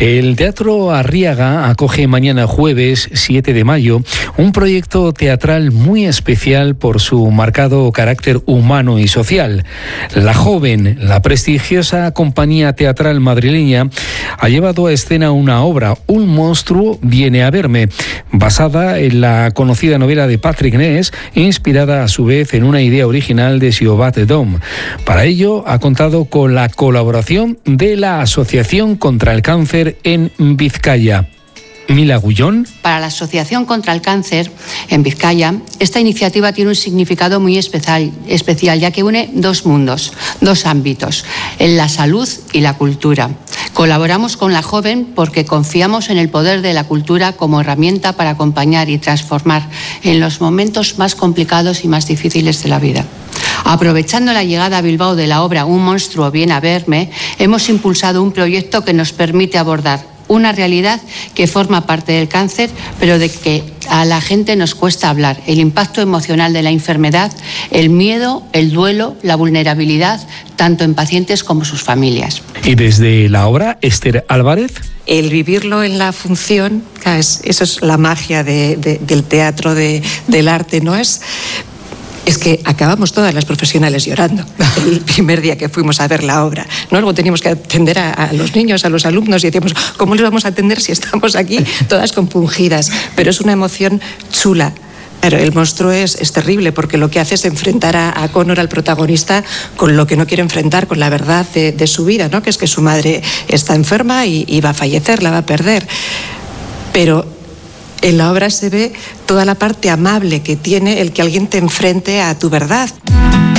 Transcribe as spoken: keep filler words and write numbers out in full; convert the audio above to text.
El Teatro Arriaga acoge mañana jueves siete de mayo un proyecto teatral muy especial por su marcado carácter humano y social. La Joven, la prestigiosa compañía teatral madrileña, ha llevado a escena una obra, Un monstruo viene a verme, basada en la conocida novela de Patrick Ness, inspirada a su vez en una idea original de Siobhan Dom. Para ello ha contado con la colaboración de la Asociación contra el Cáncer en Vizcaya. Mila Gullón. Para la Asociación contra el Cáncer en Vizcaya, esta iniciativa tiene un significado muy especial, especial, ya que une dos mundos, dos ámbitos, en la salud y la cultura. Colaboramos con La Joven porque confiamos en el poder de la cultura como herramienta para acompañar y transformar en los momentos más complicados y más difíciles de la vida. Aprovechando la llegada a Bilbao de la obra Un monstruo viene a verme, hemos impulsado un proyecto que nos permite abordar una realidad que forma parte del cáncer, pero de que a la gente nos cuesta hablar. El impacto emocional de la enfermedad, el miedo, el duelo, la vulnerabilidad, tanto en pacientes como sus familias. Y desde la obra, Esther Álvarez. El vivirlo en la función, eso es la magia de, de, del teatro, de, del arte, ¿no? Es... Es que acabamos todas las profesionales llorando el primer día que fuimos a ver la obra, ¿no? Luego teníamos que atender a, a los niños, a los alumnos, y decíamos, ¿cómo les vamos a atender si estamos aquí todas compungidas? Pero es una emoción chula. Pero el monstruo es, es terrible porque lo que hace es enfrentar a, a Connor, al protagonista, con lo que no quiere enfrentar, con la verdad de, de su vida, ¿no? Que es que su madre está enferma y, y va a fallecer, la va a perder. Pero en la obra se ve toda la parte amable que tiene el que alguien te enfrente a tu verdad.